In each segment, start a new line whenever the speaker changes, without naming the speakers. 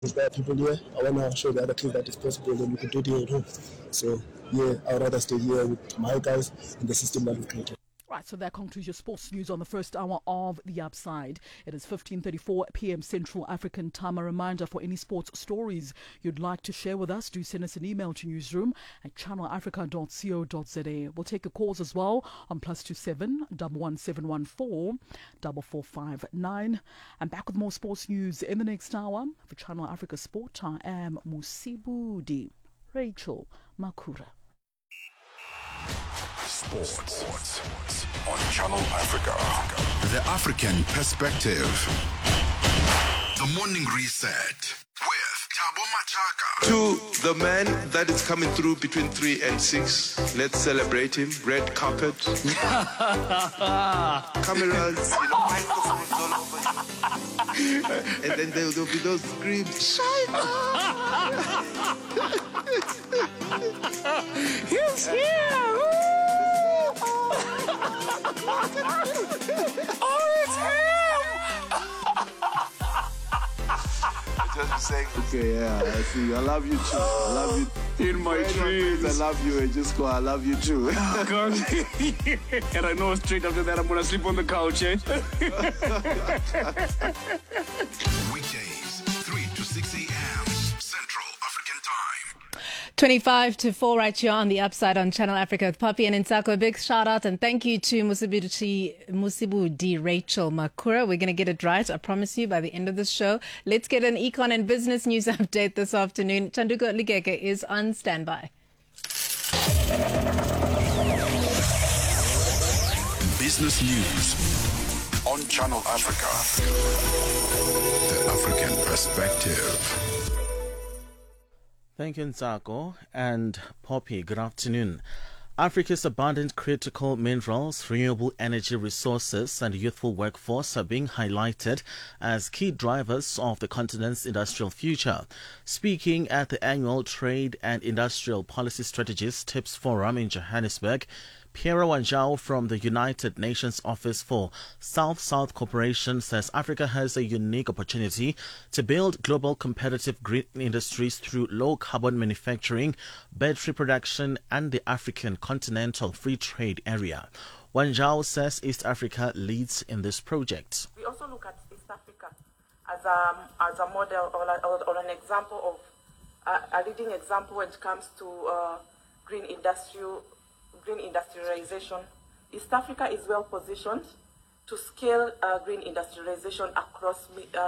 inspire people here. I want to show the other kids that it's possible and we can do it here at home. So, yeah, I would rather stay here with my guys in the system that we've created.
Right, so that concludes your sports news on the first hour of The Upside. It is 15:34 p.m. Central African Time. A reminder, for any sports stories you'd like to share with us, do send us an email to newsroom@channelafrica.co.za. We'll take your calls as well on +27 11714 4459. I'm back with more sports news in the next hour. For Channel Africa Sport, I am Musibudi Rachel Makura.
Sports on Channel Africa. The African Perspective. The Morning Reset with Thabo Machaka.
To the man that is coming through between 3 and 6, let's celebrate him. Red carpet. Cameras, microphones all over him. And then there'll be those screams.
He's here! Oh, it's him!
Just saying, okay, yeah, I see. I love you too. I love you.
In my dreams.
I love you, and just go, I love you too.
God. And I know straight after that I'm gonna sleep on the couch, eh?
Weekdays, 3 to 6 a.m. Central African Time.
25 to 4 right here on The Upside on Channel Africa with Poppy and Insako. A big shout out and thank you to Musibudi Rachel Makura. We're going to get it right, I promise you, by the end of the show. Let's get an econ and business news update this afternoon. Chanduko Ligeke is on standby.
Business news on Channel Africa. The African Perspective.
Thank you, Nzako and Poppy. Good afternoon. Africa's abundant critical minerals, renewable energy resources and youthful workforce are being highlighted as key drivers of the continent's industrial future. Speaking at the annual Trade and Industrial Policy Strategies Tips Forum in Johannesburg, Piero Wanjao from the United Nations Office for South-South Cooperation says Africa has a unique opportunity to build global competitive green industries through low-carbon manufacturing, battery production and the African Continental Free Trade Area. Wanjao says East Africa leads in this project.
We also look at East Africa as a model or an example of a leading example when it comes to green industrialization. East Africa is well positioned to scale green industrialization across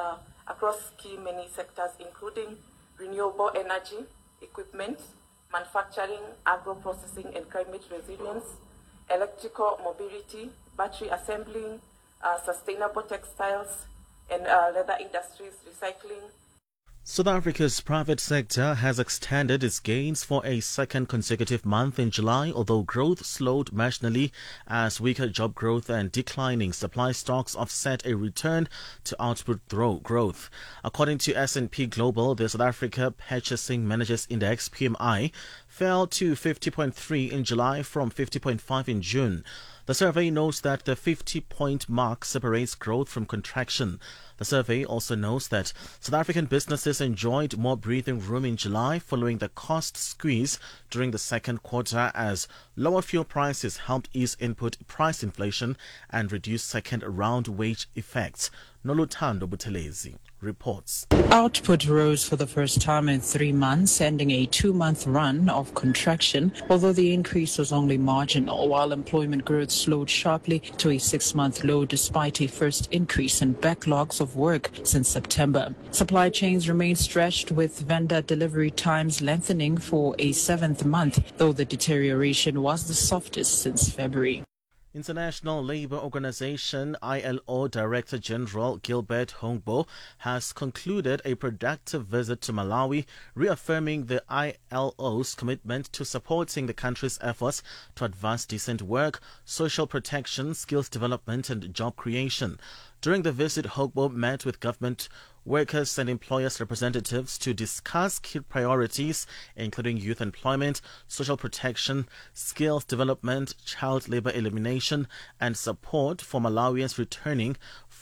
many sectors, including renewable energy, equipment, manufacturing, agro-processing and climate resilience, electrical mobility, battery assembling, sustainable textiles and leather industries, recycling.
South Africa's private sector has extended its gains for a second consecutive month in July, although growth slowed marginally as weaker job growth and declining supply stocks offset a return to output growth. According to S&P Global, the South Africa Purchasing Managers Index, PMI, fell to 50.3 in July from 50.5 in June. The survey notes that the 50-point mark separates growth from contraction. The survey also notes that South African businesses enjoyed more breathing room in July following the cost squeeze during the second quarter as lower fuel prices helped ease input price inflation and reduce second-round wage effects. Noluthando Buthelezi reports.
Output rose for the first time in 3 months, ending a 2-month run of contraction, although the increase was only marginal, while employment growth slowed sharply to a 6-month low despite a first increase in backlogs of work since September. Supply chains remain stretched, with vendor delivery times lengthening for a 7th month, though the deterioration was the softest since February.
International Labour Organization ILO Director General Gilbert Hongbo has concluded a productive visit to Malawi, reaffirming the ILO's commitment to supporting the country's efforts to advance decent work, social protection, skills development and job creation. During the visit, Hongbo met with government workers and employers' representatives to discuss key priorities, including youth employment, social protection, skills development, child labor elimination, and support for Malawians returning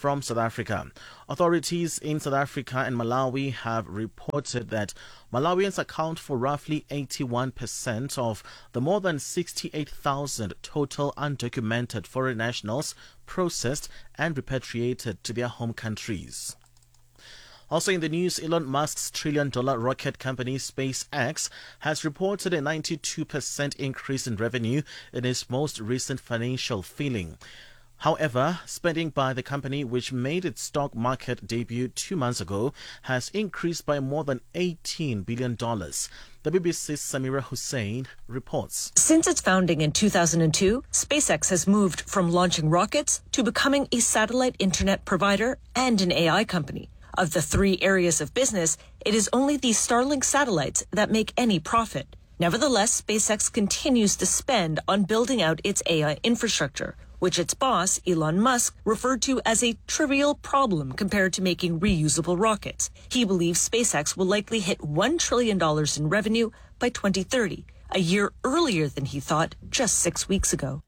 from South Africa. Authorities in South Africa and Malawi have reported that Malawians account for roughly 81% of the more than 68,000 total undocumented foreign nationals processed and repatriated to their home countries. Also in the news, Elon Musk's trillion-dollar rocket company SpaceX has reported a 92% increase in revenue in its most recent financial filing. However, spending by the company, which made its stock market debut 2 months ago, has increased by more than $18 billion. The BBC's Samira Hussein reports.
Since its founding in 2002, SpaceX has moved from launching rockets to becoming a satellite internet provider and an AI company. Of the 3 areas of business, it is only the Starlink satellites that make any profit. Nevertheless, SpaceX continues to spend on building out its AI infrastructure, which its boss, Elon Musk, referred to as a trivial problem compared to making reusable rockets. He believes SpaceX will likely hit $1 trillion in revenue by 2030, a year earlier than he thought just 6 weeks ago.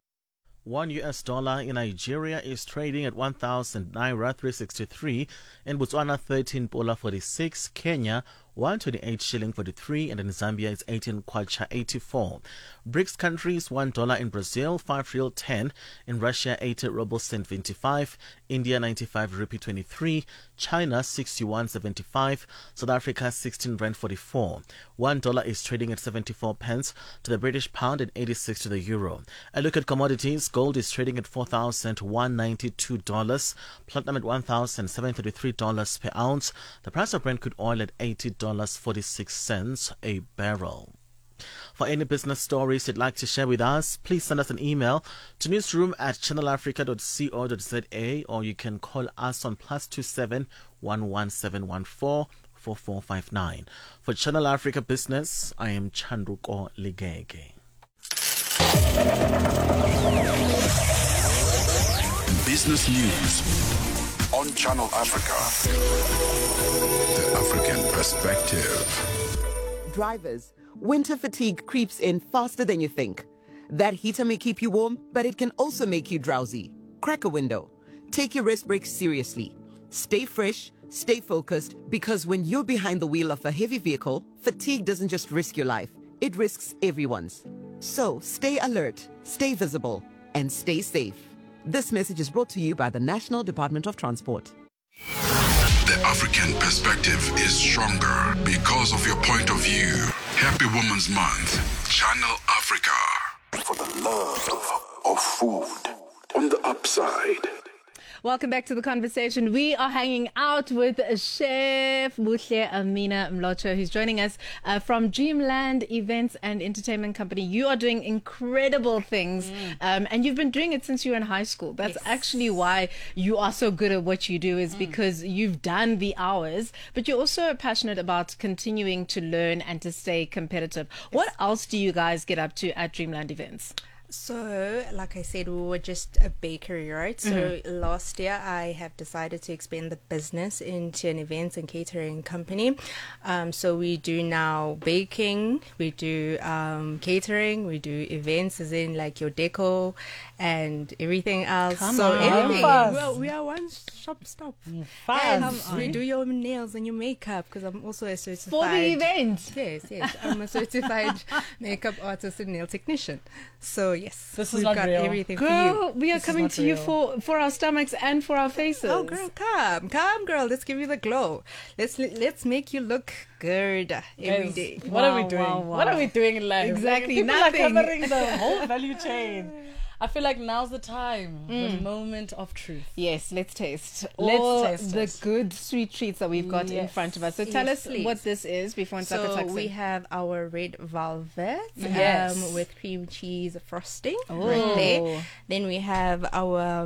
$1 in Nigeria is trading at 1,000 naira 363, in Botswana 13 pula 46, Kenya 128 shilling 43, and in Zambia it's 18 kwacha 84. BRICS countries $1 in Brazil, 5 real 10, in Russia 80 rubles cent 25, India 95 rupee 23, China 61.75, South Africa 16 rand 44. $1 is trading at 74 pence to the British pound and 86 to the euro. A look at commodities: gold is trading at $4,192, platinum at $1,733 per ounce, the price of Brent crude oil at $80.46 a barrel. For any business stories you'd like to share with us, please send us an email to newsroom@channelafrica.co.za, or you can call us on +27 11714 4459. For Channel Africa Business, I am Chanduko Ligege.
Business News on Channel Africa. The African Perspective.
Drivers, winter fatigue creeps in faster than you think. That heater may keep you warm, but it can also make you drowsy. Crack a window. Take your rest breaks seriously. Stay fresh, stay focused, because when you're behind the wheel of a heavy vehicle, fatigue doesn't just risk your life, it risks everyone's. So stay alert, stay visible, and stay safe. This message is brought to you by the National Department of Transport.
The African perspective is stronger because of your point of view. Happy Women's Month. Channel Africa. For the love of food on the upside.
Welcome back to the conversation. We are hanging out with Chef Muhle Amina Mlocho, who's joining us from Dreamland Events and Entertainment Company. You are doing incredible things, and you've been doing it since you were in high school. That's actually why you are so good at what you do, is because you've done the hours, but you're also passionate about continuing to learn and to stay competitive. What else do you guys get up to at Dreamland Events?
So, like I said, we were just a bakery, right? So last year I have decided to expand the business into an events and catering company. So we do now baking, we do catering, we do events as in like your deco and everything else. Everything. Well, we are one shop stop. And we do your nails and your makeup, because I'm also a certified...
For the event?
Yes. I'm a certified makeup artist and nail technician. So yes,
we've got
real. Everything
girl,
for you.
We are coming to you for our stomachs and for our faces.
Oh girl, come girl, let's give you the glow. Let's make you look good every day.
What are we doing? What are we doing in life?
Exactly.
People
nothing.
are covering the whole value chain. I feel like now's the time, the moment of truth.
Yes, let's taste
the
good sweet treats that we've got in front of us. So tell us what this is before Nsaka tucks in.
We have our red velvet with cream cheese frosting
right
there. Then we have our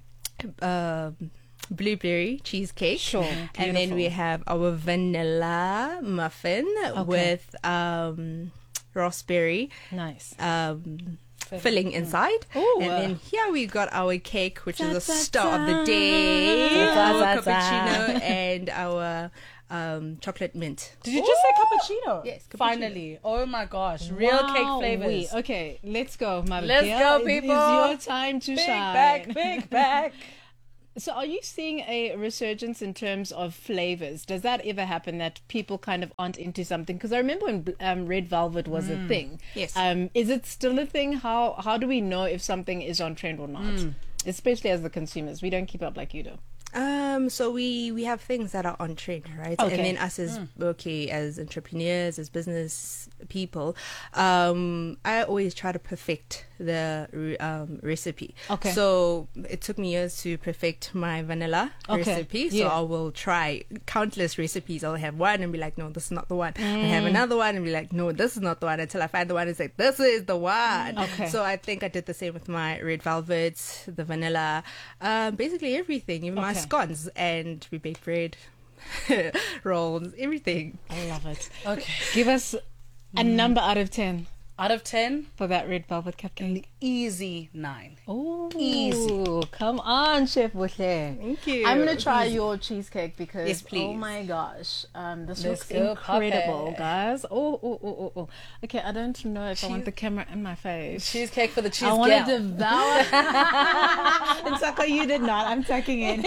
blueberry cheesecake.
Sure.
And then we have our vanilla muffin with raspberry.
Nice.
Filling inside.
Ooh.
And then here we got our cake, which is a star of the day, our cappuccino, and our chocolate mint.
Did you just say cappuccino?
Yes, cappuccino.
Finally. Oh my gosh. Real cake flavors.
Okay, let's go, Mama.
Let's go, people.
It is your time to shine.
Big back.
So are you seeing a resurgence in terms of flavors? Does that ever happen that people kind of aren't into something? Because I remember when Red Velvet was a thing.
Yes.
Is it still a thing? How do we know if something is on trend or not? Especially as the consumers. We don't keep up like you do.
So we have things that are on trend, right?
Okay.
And then us as as entrepreneurs, as business people, I always try to perfect the recipe.
Okay.
So it took me years to perfect my vanilla recipe. So I will try countless recipes. I'll have one and be like, no, this is not the one. And have another one and be like, no, this is not the one, until I find the one and say, this is the one.
Okay.
So I think I did the same with my Red Velvet, the vanilla, basically everything, even my scones, and we bake bread, rolls, everything.
I love it.
Okay.
Give us a number out of 10
Out of 10,
for that Red Velvet cupcake.
easy 9.
Oh,
Easy.
Come on, Chef Buhle.
Thank you.
I'm gonna try your cheesecake because
Yes, please.
oh my gosh, this
Let's
looks
go,
incredible,
Poppy.
guys. Oh. Okay, I don't know if I want the camera in my face.
Cheesecake for the cheese
I want
gal.
to devour. It's like you did not. I'm tucking in.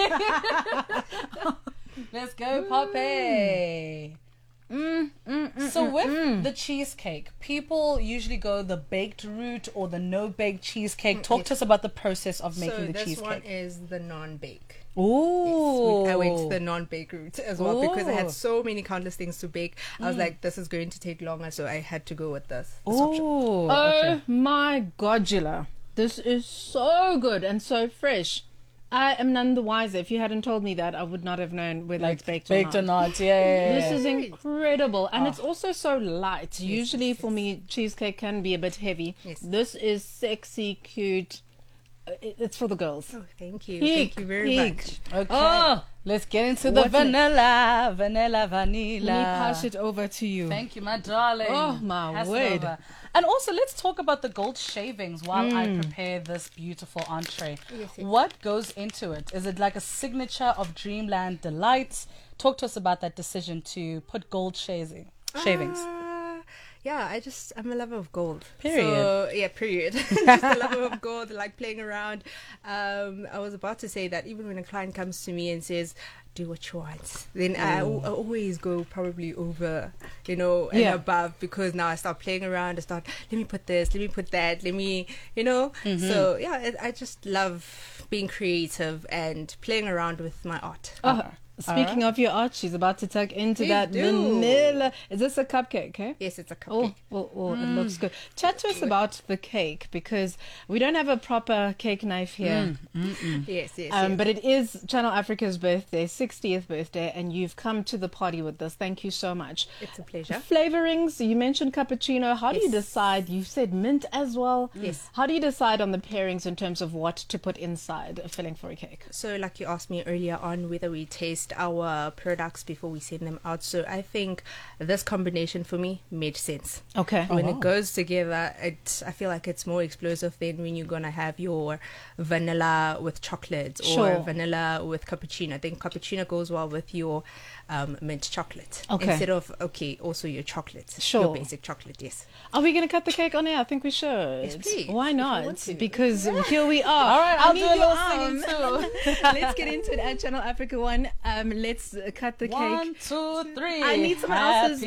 Let's go, Poppy. So with the cheesecake, people usually go the baked route or the no bake cheesecake. Talk to us about the process of making the
this
cheesecake.
one is the non-bake.
Ooh.
I went the non-bake route as well because I had so many countless things to bake. I was like, this is going to take longer, so I had to go with this option.
Ooh.
Oh my Godula. This is so good and so fresh. I am none the wiser. If you hadn't told me that, I would not have known whether it's baked
or not. Yeah.
This is incredible. And it's also so light. Usually for me, cheesecake can be a bit heavy.
Yes.
This is sexy, cute. It's for the girls.
Oh, thank you.
Peak,
Thank you very
peak.
much.
Okay.
Oh,
let's get into the
What's
vanilla. Vanilla.
let me pass it over to you.
Thank you, my darling.
Oh, my
Pass it
word.
over. And also, let's talk about the gold shavings while I prepare this beautiful entree.
Yes.
What goes into it? Is it like a signature of Dreamland Delights? Talk to us about that decision to put gold shavings.
Yeah, I'm a lover of gold.
Period.
So, yeah, period. Just a lover of gold, like playing around. I was about to say that even when a client comes to me and says, do what you want, then I always go probably over, and above, because now I start playing around. I start, let me put this, let me put that, let me, So, yeah, I just love being creative and playing around with my art.
Speaking of your art, she's about to tuck into
Please
that
do.
vanilla. Is this a cupcake, okay?
Yes, it's a cupcake.
Oh, it looks good. Chat to us about the cake, because we don't have a proper cake knife here.
Yes.
But it is Channel Africa's birthday, 60th birthday, and you've come to the party with us. Thank you so much.
It's a pleasure.
Flavorings, you mentioned cappuccino. How do you decide? You said mint as well.
Yes.
How do you decide on the pairings in terms of what to put inside a filling for a cake?
So like you asked me earlier on whether we taste our products before we send them out. So I think this combination for me made sense.
Okay.
When it goes together, I feel like it's more explosive than when you're going to have your vanilla with chocolate or vanilla with cappuccino. I think cappuccino goes well with your mint chocolate.
Okay.
Instead of, also your chocolate.
Sure.
Your basic chocolate, yes.
Are we going to cut the cake on air? I think we should.
Yes, please.
Why
If you
not?
want to.
Because here we are.
All right, I'll do a
need your
little singing too.
Let's get into it at Channel Africa 1. Let's cut the cake.
1, 2, 3.
I need someone else's